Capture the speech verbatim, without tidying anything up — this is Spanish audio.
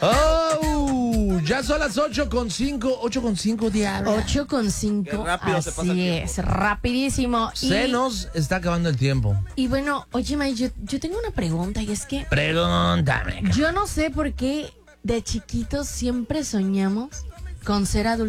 Oh, ya son las ocho con cinco, ocho con cinco diablo. ocho con cinco. Qué rápido se pasa el Así tiempo. es, rapidísimo. Y, Se nos está acabando el tiempo. y bueno, oye, May, yo, yo tengo una pregunta y es que Pregúntame. yo no sé por qué de chiquitos siempre soñamos con ser adultos.